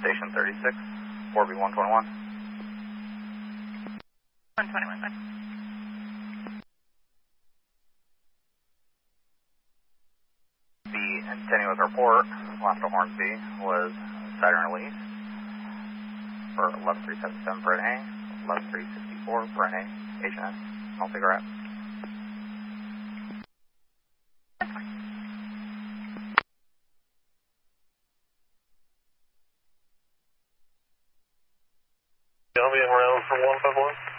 Station 36, 4B121. 121, bye. The continuous report, last to Hornsby, was siren release for 11377 for NA, 11364 for NA, HNS, no cigarette. Columbia around for 151.